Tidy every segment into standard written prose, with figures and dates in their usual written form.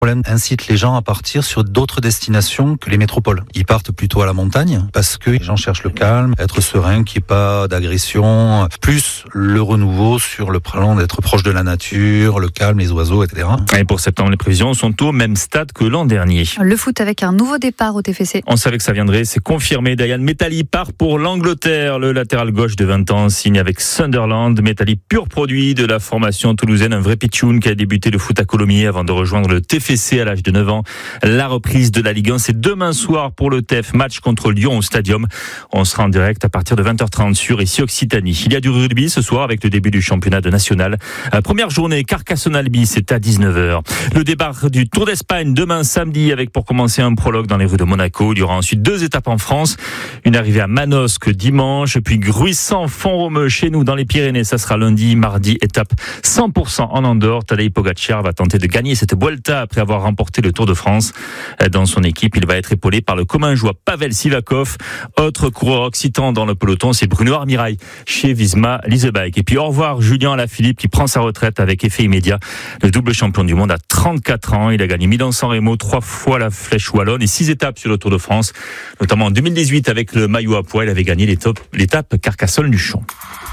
problème incite les gens à partir sur d'autres destinations que les métropoles. Ils partent plutôt à la montagne parce que les gens cherchent le calme, être serein, qu'il n'y ait pas d'agression, plus le renouveau sur le plan d'être proche de la nature, le calme, les oiseaux, etc. Et pour septembre, les prévisions sont au même stade que l'an dernier. Le foot avec un nouveau départ au TFC. On savait que ça viendrait, c'est confirmé. Dayan Metalli part pour l'Angleterre. Le latéral gauche de 20 ans signe avec Sunderland. Metalli, pur produit de la formation toulousaine, un vrai pitchoun qui a débuté le foot à Colomiers avant de rejoindre le TFC à l'âge de 9 ans. La reprise de la Ligue 1, c'est demain soir pour le TEF. Match contre Lyon au Stadium. On sera en direct à partir de 20h30 sur ici Occitanie. Il y a du rugby ce soir avec le début du championnat de national. Première journée, Carcassonne-Albi, c'est à 19h. Le départ du Tour d'Espagne demain samedi avec pour commencer un prologue dans les rues de Monaco. Il y aura ensuite 2 étapes en France. Une arrivée à Manosque dimanche, puis Gruissant-Font-Romeu chez nous dans les Pyrénées. Ça sera lundi, mardi, étape 100% en Andorre. Tadej Pogacar va tenter de gagner cette Vuelta après avoir remporté le Tour de France. Dans son équipe, il va être épaulé par le commun joie Pavel Sivakov. Autre coureur occitan dans le peloton, c'est Bruno Armirail chez Visma Leasebike. Et puis au revoir Julien Alaphilippe qui prend sa retraite avec effet immédiat. Le double champion du monde à 34 ans. Il a gagné Milan-San Remo, 3 fois la Flèche Wallonne et 6 étapes sur le Tour de France. Notamment en 2018 avec le maillot à pois. Il avait gagné l'étape Carcassonne-Luchon.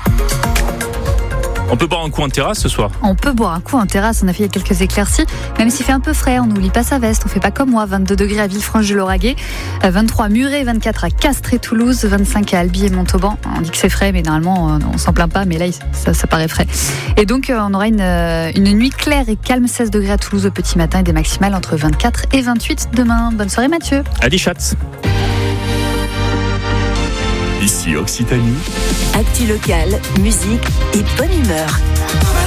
On peut boire un coup en terrasse ce soir. On peut boire un coup en terrasse, on a fait quelques éclaircies. Même s'il fait un peu frais, on n'oublie pas sa veste. On fait pas comme moi, 22 degrés à Villefranche-de-Lauragais, 23 à Muret, 24 à Castres et Toulouse, 25 à Albi et Montauban. On dit que c'est frais, mais normalement on s'en plaint pas, mais là ça paraît frais. Et donc on aura une nuit claire et calme, 16 degrés à Toulouse au petit matin et des maximales entre 24 et 28 demain. Bonne soirée Mathieu. Adi Schatz. Ici Occitanie. Actu locale, musique et bonne humeur.